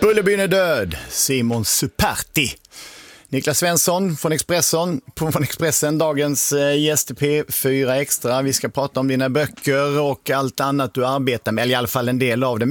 Bullerbyn är död, Simon Superti. Niklas Svensson från Expressen, dagens gäst i P4 Extra. Vi ska prata om dina böcker och allt annat du arbetar med, eller i alla fall en del av det.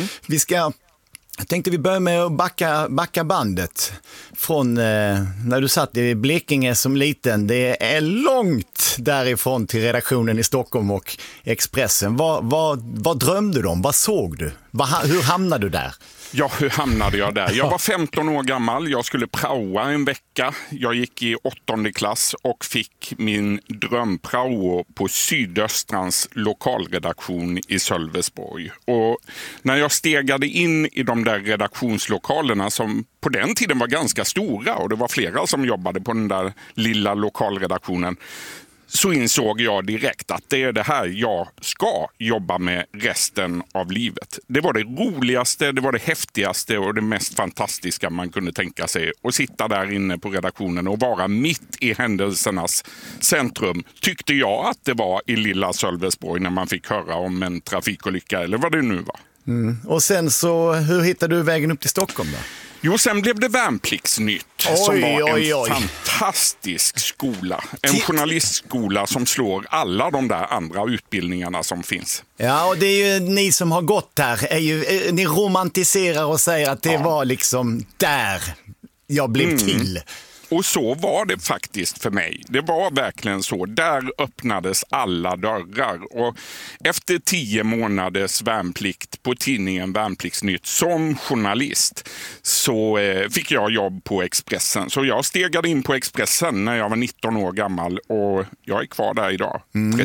Jag tänkte vi börjar med att backa bandet från när du satt i Blekinge som liten. Det är långt därifrån till redaktionen i Stockholm och Expressen. Vad drömde du om? Vad såg du? Hur hamnade du där? Ja, hur hamnade jag där? Jag var 15 år gammal, jag skulle praoa en vecka. Jag gick i 8:e klass och fick min drömprao på Sydöstrans lokalredaktion i Sölvesborg. Och när jag stegade in i de där redaktionslokalerna som på den tiden var ganska stora och det var flera som jobbade på den där lilla lokalredaktionen, så insåg jag direkt att det är det här jag ska jobba med resten av livet. Det var det roligaste, det var det häftigaste och det mest fantastiska man kunde tänka sig. Att sitta där inne på redaktionen och vara mitt i händelsernas centrum, tyckte jag att det var i lilla Sölvesborg när man fick höra om en trafikolycka eller vad det nu var. Och sen så, hur hittade du vägen upp till Stockholm då? Jo, sen blev det Värnpliktsnytt som var en fantastisk skola. En journalistskola som slår alla de där andra utbildningarna som finns. Ja, och det är ju ni som har gått där. Ni romantiserar och säger att det var liksom där jag blev till. Och så var det faktiskt för mig. Det var verkligen så. Där öppnades alla dörrar. Och efter 10 månaders värnplikt på tidningen Värnpliktsnytt som journalist så fick jag jobb på Expressen. Så jag stegade in på Expressen när jag var 19 år gammal och jag är kvar där idag,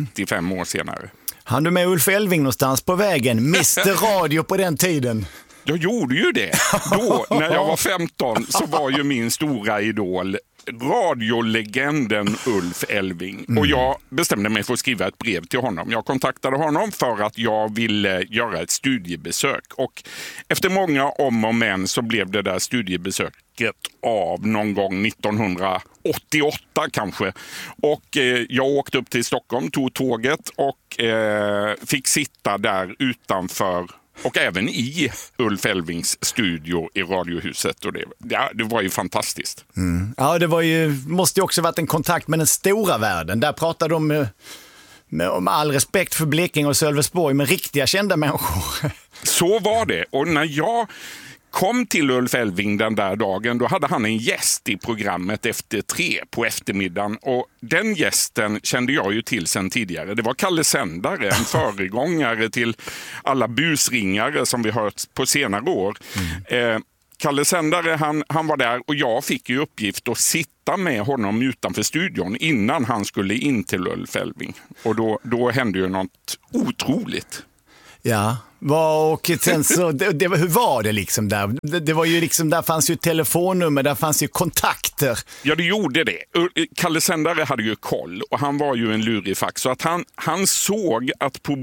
35 år senare. Han du med Ulf Elving någonstans på vägen? Mr. Radio på den tiden. Jag gjorde ju det. Då, när jag var 15, så var ju min stora idol radiolegenden Ulf Elving. Och jag bestämde mig för att skriva ett brev till honom. Jag kontaktade honom för att jag ville göra ett studiebesök. Och efter många om och men så blev det där studiebesöket av någon gång 1988 kanske. Och jag åkte upp till Stockholm, tog tåget och fick sitta där utanför och även i Ulf Elvings studio i Radiohuset. Och det var ju fantastiskt. Ja, det var måste ju också varit en kontakt med den stora världen. Där pratade de med all respekt för Blekinge och Sölvesborg med riktiga kända människor. Så var det. Och när jag kom till Ulf Elving den där dagen, då hade han en gäst i programmet efter 3 på eftermiddagen. Och den gästen kände jag ju till sedan tidigare. Det var Kalle Sändare, en föregångare till alla busringare som vi hört på senare år. Kalle Sändare, han var där och jag fick ju uppgift att sitta med honom utanför studion innan han skulle in till Ulf Elving. Och då hände ju något otroligt. Ja, och sen så, hur var det liksom där? Det var ju liksom, där fanns ju telefonnummer, där fanns ju kontakter. Ja, det gjorde det. Kalle Sändare hade ju koll och han var ju en lurifax. Så att han såg att på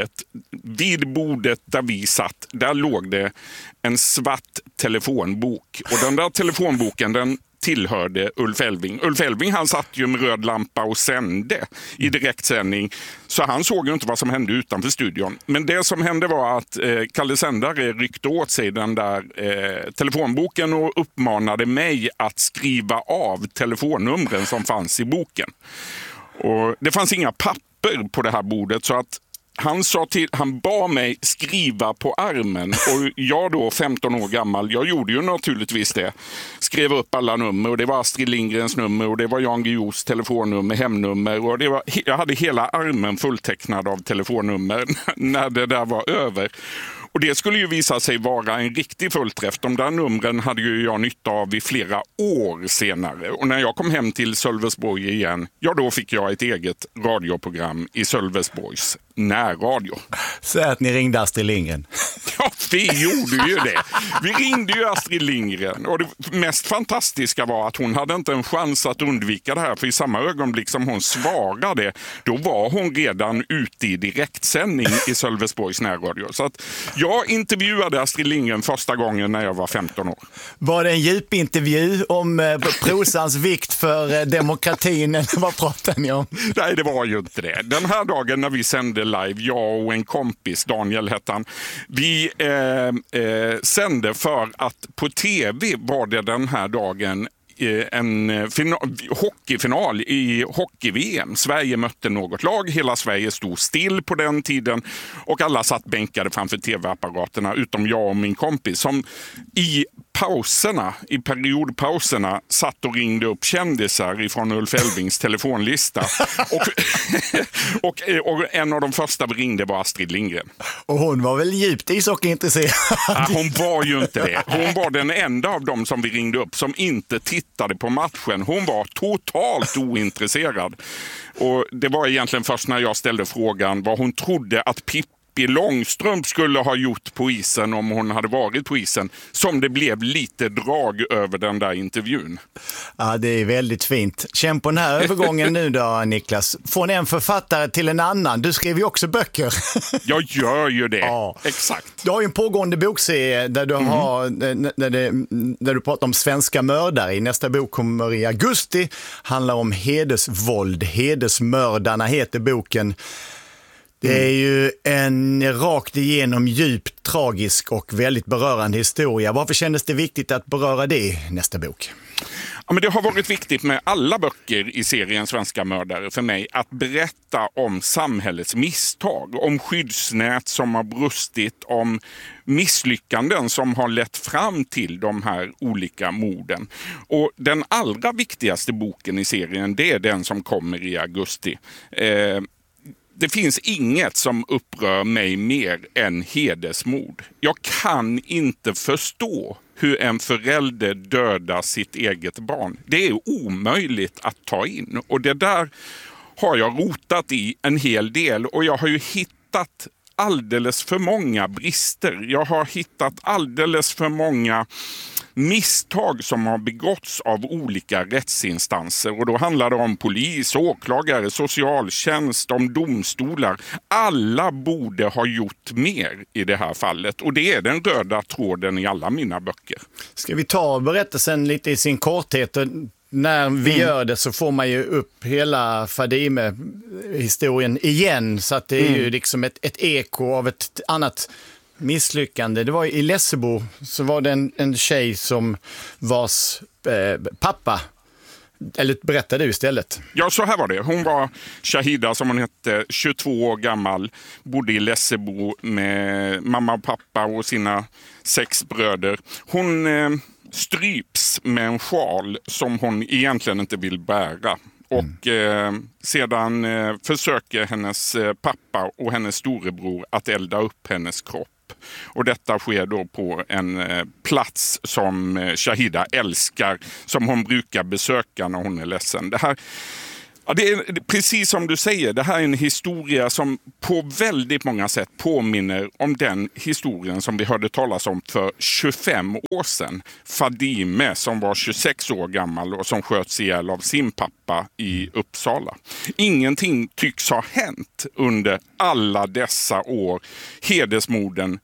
vid bordet där vi satt, där låg det en svart telefonbok. Och den där telefonboken, den tillhörde Ulf Elving. Ulf Elving, han satt ju med röd lampa och sände i direktsändning. Så han såg ju inte vad som hände utanför studion. Men det som hände var att Kalle Sändare ryckte åt sig den där telefonboken och uppmanade mig att skriva av telefonnumren som fanns i boken. Och det fanns inga papper på det här bordet så att han bad mig skriva på armen och jag då 15 år gammal, jag gjorde ju naturligtvis det. Skrev upp alla nummer och det var Astrid Lindgrens nummer och det var Jan Guillous telefonnummer, hemnummer och jag hade hela armen fulltecknad av telefonnummer när det där var över. Och det skulle ju visa sig vara en riktig fullträff. De där numren hade ju jag nytta av i flera år senare. Och när jag kom hem till Sölvesborg igen, ja då fick jag ett eget radioprogram i Sölvesborgs närradio. Så att ni ringde Astrid Lindgren. Ja, vi gjorde ju det. Vi ringde ju Astrid Lindgren. Och det mest fantastiska var att hon hade inte en chans att undvika det här. För i samma ögonblick som hon svarade, då var hon redan ute i direktsändning i Sölvesborgs närradio. Så att jag intervjuade Astrid Lindgren första gången när jag var 15 år. Var det en djup intervju om prosans vikt för demokratin? Eller vad pratade ni om? Nej, det var ju inte det. Den här dagen när vi sände live, jag och en kompis, Daniel hette han. Vi sände för att på tv var det den här dagen en hockeyfinal i hockey-VM. Sverige mötte något lag, hela Sverige stod still på den tiden och alla satt bänkade framför tv-apparaterna utom jag och min kompis som i periodpauserna satt och ringde upp kändisar ifrån Ulf Elvings telefonlista. och en av de första vi ringde var Astrid Lindgren. Och hon var väl djupt ishockeyintresserad? Ja, hon var ju inte det. Hon var den enda av dem som vi ringde upp som inte tittade på matchen. Hon var totalt ointresserad. Och det var egentligen först när jag ställde frågan vad hon trodde att Pippi Långstrump skulle ha gjort på isen om hon hade varit på isen som det blev lite drag över den där intervjun. Ja, det är väldigt fint. Känn på den här övergången nu då, Niklas. Från en författare till en annan. Du skriver ju också böcker. Jag gör ju det. Ja. Exakt. Du har ju en pågående bokserie där du har där du pratar om svenska mördare. I nästa bok kommer i augusti. Handlar om hedersvåld. Hedersmördarna heter boken. Det är ju en rakt igenom djupt tragisk och väldigt berörande historia. Varför kändes det viktigt att beröra det i nästa bok? Ja, men det har varit viktigt med alla böcker i serien Svenska mördare för mig att berätta om samhällets misstag, om skyddsnät som har brustit, om misslyckanden som har lett fram till de här olika morden. Och den allra viktigaste boken i serien, det är den som kommer i augusti. Det finns inget som upprör mig mer än hedersmord. Jag kan inte förstå hur en förälder dödar sitt eget barn. Det är omöjligt att ta in. Och det där har jag rotat i en hel del. Och jag har ju hittat alldeles för många brister. Jag har hittat alldeles för många misstag som har begåtts av olika rättsinstanser. Och då handlar det om polis, åklagare, socialtjänst, om domstolar. Alla borde ha gjort mer i det här fallet. Och det är den röda tråden i alla mina böcker. Ska vi ta berättelsen lite i sin korthet? När vi gör det så får man ju upp hela Fadime-historien igen. Så att det är ju liksom ett eko av ett annat misslyckande. Det var i Lessebo så var det en tjej som vars pappa, eller berättade du istället? Ja, så här var det. Hon var Shahida som hon hette, 22 år gammal, bodde i Lessebo med mamma och pappa och sina 6 bröder. Hon stryps med en sjal som hon egentligen inte vill bära. Och sedan försöker hennes pappa och hennes storebror att elda upp hennes kropp. Och detta sker då på en plats som Shahida älskar, som hon brukar besöka när hon är ledsen. Det här, ja, det är precis som du säger, det här är en historia som på väldigt många sätt påminner om den historien som vi hörde talas om för 25 år sedan. Fadime som var 26 år gammal och som sköts ihjäl av sin pappa i Uppsala. Ingenting tycks ha hänt under alla dessa år. Hedersmorden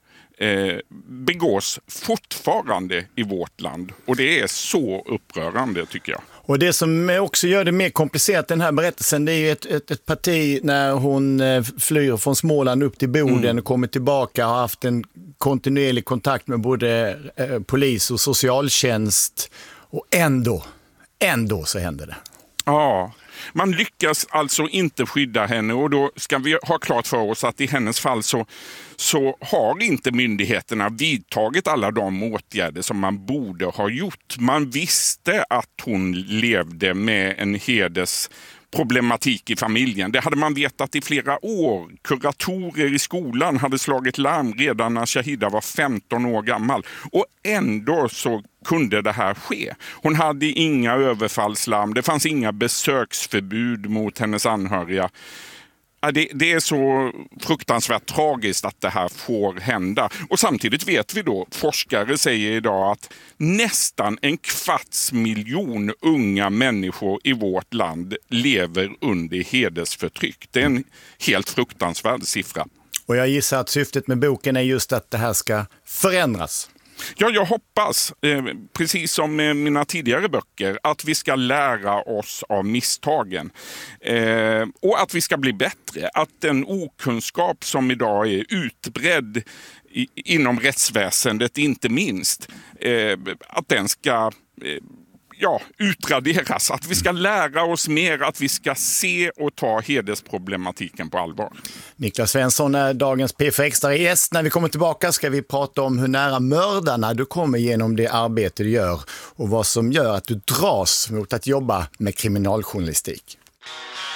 begås fortfarande i vårt land och det är så upprörande tycker jag. Och det som också gör det mer komplicerat den här berättelsen, det är ju ett parti när hon flyr från Småland upp till Boden och kommer tillbaka och har haft en kontinuerlig kontakt med både polis och socialtjänst och ändå så händer det. Ja, man lyckas alltså inte skydda henne och då ska vi ha klart för oss att i hennes fall så har inte myndigheterna vidtagit alla de åtgärder som man borde ha gjort. Man visste att hon levde med en hedersproblematik i familjen. Det hade man vetat i flera år. Kuratorer i skolan hade slagit larm redan när Shahida var 15 år gammal. Och ändå så kunde det här ske. Hon hade inga överfallslarm. Det fanns inga besöksförbud mot hennes anhöriga. Det är så fruktansvärt tragiskt att det här får hända. Och samtidigt vet vi då, forskare säger idag att nästan 250 000 unga människor i vårt land lever under hedersförtryck. Det är en helt fruktansvärd siffra. Och jag gissar att syftet med boken är just att det här ska förändras. Ja, jag hoppas, precis som med mina tidigare böcker, att vi ska lära oss av misstagen. Och att vi ska bli bättre. Att den okunskap som idag är utbredd inom rättsväsendet, inte minst, att den ska utraderas. Att vi ska lära oss mer, att vi ska se och ta hedersproblematiken på allvar. Niklas Svensson är dagens P4 Extra gäst. När vi kommer tillbaka ska vi prata om hur nära mördarna du kommer genom det arbete du gör och vad som gör att du dras mot att jobba med kriminaljournalistik.